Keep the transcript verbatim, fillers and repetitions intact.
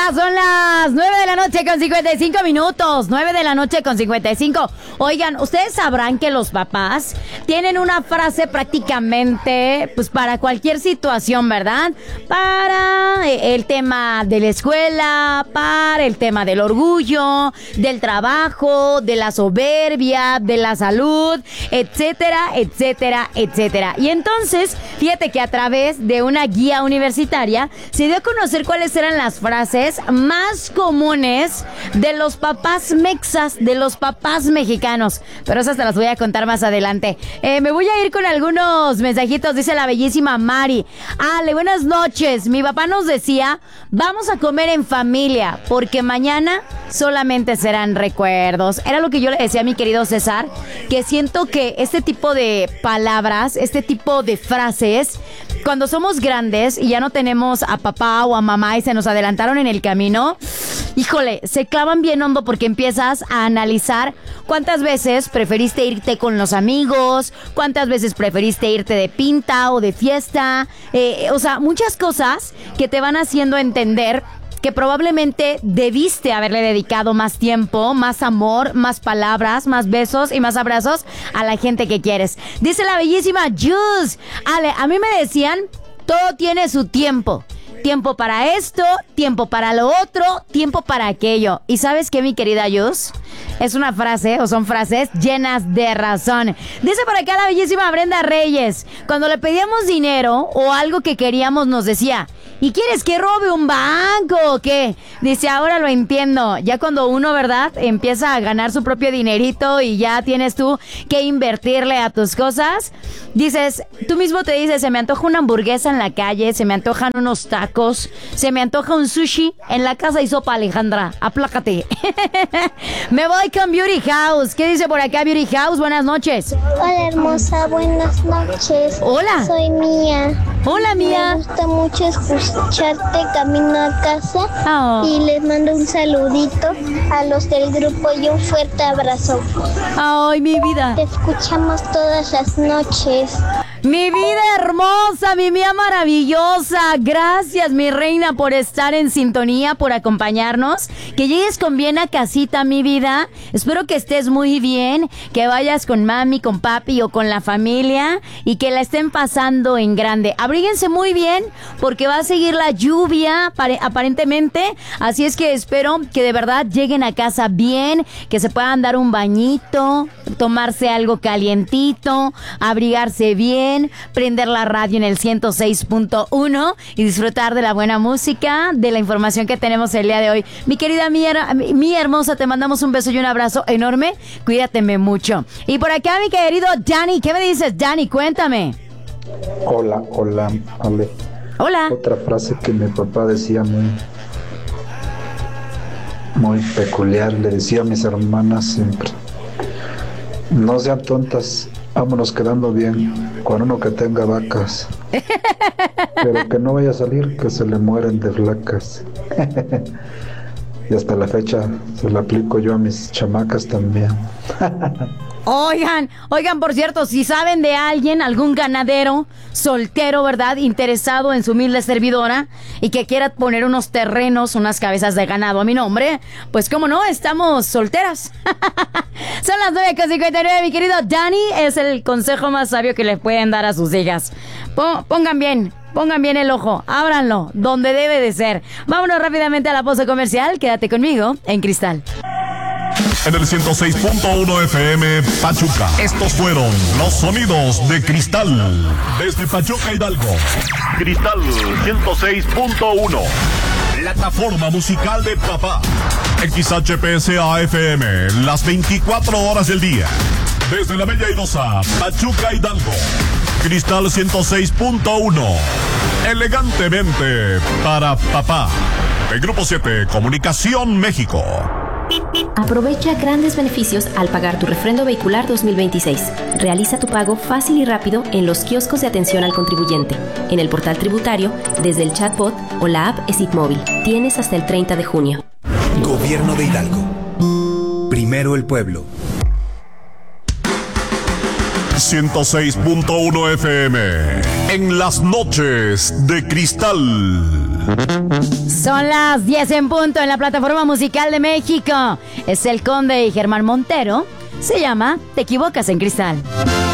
Ya son las nueve de la noche con cincuenta y cinco minutos. nueve de la noche con cincuenta y cinco. Oigan, ustedes sabrán que los papás tienen una frase prácticamente pues para cualquier situación, ¿verdad? Para el tema de la escuela, para el tema del orgullo, del trabajo, de la soberbia, de la salud, etcétera, etcétera, etcétera. Y entonces, fíjate que a través de una guía universitaria se dio a conocer cuáles eran las frases más comunes de los papás mexas, de los papás mexicanos. Pero esas te las voy a contar más adelante. Eh, me voy a ir con algunos mensajitos. Dice la bellísima Mari. Ale, buenas noches. Mi papá nos decía, vamos a comer en familia, porque mañana solamente serán recuerdos. Era lo que yo le decía a mi querido César, que siento que este tipo de palabras, este tipo de frases, cuando somos grandes y ya no tenemos a papá o a mamá y se nos adelantaron en el camino, híjole, se clavan bien hondo porque empiezas a analizar cuántas veces preferiste irte con los amigos, cuántas veces preferiste irte de pinta o de fiesta, eh, o sea, muchas cosas que te van haciendo entender que probablemente debiste haberle dedicado más tiempo, más amor, más palabras, más besos y más abrazos a la gente que quieres. Dice la bellísima Jus. Ale, a mí me decían, todo tiene su tiempo. Tiempo para esto, tiempo para lo otro, tiempo para aquello. ¿Y sabes qué, mi querida Jus? Es una frase, o son frases llenas de razón. Dice por acá la bellísima Brenda Reyes. Cuando le pedíamos dinero o algo que queríamos nos decía, ¿y quieres que robe un banco o qué? Dice, ahora lo entiendo. Ya cuando uno, ¿verdad?, empieza a ganar su propio dinerito y ya tienes tú que invertirle a tus cosas, dices, tú mismo te dices, se me antoja una hamburguesa en la calle, se me antojan unos tacos, se me antoja un sushi en la casa y sopa, Alejandra. Aplácate. Me voy con Beauty House. ¿Qué dice por acá Beauty House? Buenas noches. Hola, hermosa. Buenas noches. Hola. Soy Mía. Hola, Mía. Me gusta mucho escucharte camino a casa. Oh. Y les mando un saludito a los del grupo y un fuerte abrazo. Ay, mi vida. Te escuchamos todas las noches. Mi vida hermosa, mi Mía maravillosa. Gracias, mi reina, por estar en sintonía, por acompañarnos. Que llegues con bien a casita, mi vida. Espero que estés muy bien, que vayas con mami, con papi o con la familia y que la estén pasando en grande. Abríguense muy bien porque va a seguir la lluvia aparentemente. Así es que espero que de verdad lleguen a casa bien, que se puedan dar un bañito, tomarse algo calientito, abrigarse bien, prender la radio en el ciento seis punto uno y disfrutar de la buena música, de la información que tenemos el día de hoy. Mi querida Mía, mi hermosa, te mandamos un beso y un abrazo enorme. Cuídateme mucho. Y por acá, mi querido Dani, ¿qué me dices, Dani? Cuéntame. Hola, hola, Ale. Hola. Otra frase que mi papá decía muy, muy peculiar, le decía a mis hermanas siempre: no sean tontas, vámonos quedando bien con uno que tenga vacas, pero que no vaya a salir que se le mueren de flacas. Y hasta la fecha se la aplico yo a mis chamacas también. Oigan, oigan, por cierto, si saben de alguien, algún ganadero soltero, ¿verdad?, interesado en su humilde servidora y que quiera poner unos terrenos, unas cabezas de ganado a mi nombre, pues cómo no, estamos solteras. Son las nueve con cincuenta y nueve, mi querido Dani. Es el consejo más sabio que le pueden dar a sus hijas. Pongan bien, pongan bien el ojo, ábranlo donde debe de ser. Vámonos rápidamente a la pausa comercial. Quédate conmigo en Cristal. En el ciento seis punto uno F M Pachuca. Estos fueron los sonidos de Cristal. Desde Pachuca, Hidalgo. Cristal ciento seis punto uno. Plataforma musical de papá. X H P S A F M. Las veinticuatro horas del día. Desde la bella Idosa, Pachuca, Hidalgo. Cristal ciento seis punto uno. Elegantemente para papá. El Grupo siete, Comunicación México. Aprovecha grandes beneficios al pagar tu refrendo vehicular dos mil veintiséis. Realiza tu pago fácil y rápido en los kioscos de atención al contribuyente, en el portal tributario, desde el chatbot o la app E S I T Móvil. Tienes hasta el treinta de junio. Gobierno de Hidalgo. Primero el pueblo. ciento seis punto uno F M. En las noches de Cristal. Son las diez en punto en la plataforma musical de México. Es el Conde y Germán Montero. Se llama Te equivocas en Cristal.